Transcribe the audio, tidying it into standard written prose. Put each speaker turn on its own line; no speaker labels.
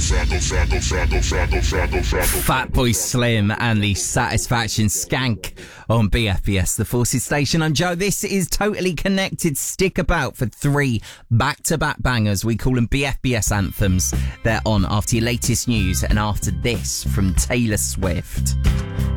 Fatboy Slim and the Satisfaction Skank on BFBS, the Forces station. I'm Joe. This is Totally Connected. Stick about for 3 back-to-back bangers. We call them BFBS anthems. They're on after your latest news and after this from Taylor Swift.